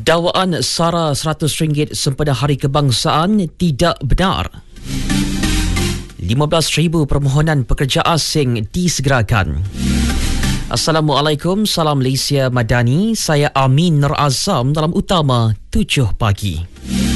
Dakwaan sara RM100 sempena Hari Kebangsaan tidak benar. 15,000 permohonan pekerja asing disegerakan. Assalamualaikum, salam Malaysia Madani. Saya Amin Nur Azam dalam Utama 7 pagi.